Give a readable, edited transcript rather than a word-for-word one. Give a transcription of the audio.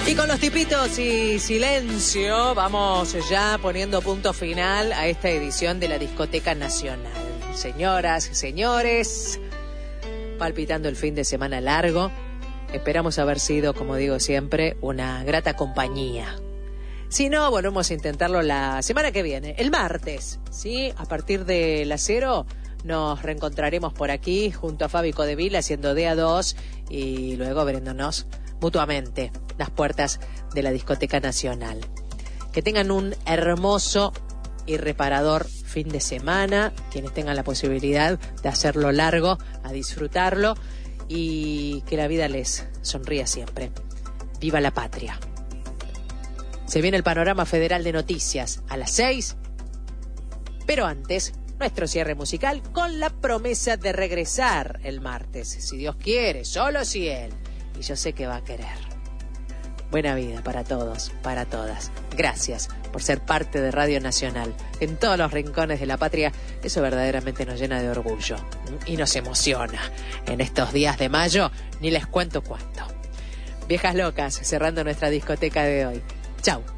Y con los tipitos y silencio vamos ya poniendo punto final a esta edición de la Discoteca Nacional. Señoras y señores, palpitando el fin de semana largo, esperamos haber sido, como digo siempre, una grata compañía. Si no, volvemos a intentarlo la semana que viene, el martes, ¿sí? A partir de las 0 nos reencontraremos por aquí junto a Fabi Codevil haciendo DA2 y luego abriéndonos mutuamente las puertas de la Discoteca Nacional. Que tengan un hermoso y reparador fin de semana, quienes tengan la posibilidad de hacerlo largo, a disfrutarlo y que la vida les sonría siempre. ¡Viva la patria! Se viene el panorama federal de noticias a las 6, pero antes, nuestro cierre musical con la promesa de regresar el martes, si Dios quiere, solo si Él, y yo sé que va a querer. Buena vida para todos, para todas. Gracias por ser parte de Radio Nacional en todos los rincones de la patria. Eso verdaderamente nos llena de orgullo y nos emociona. En estos días de mayo, ni les cuento cuánto. Viejas locas, cerrando nuestra discoteca de hoy. Chau.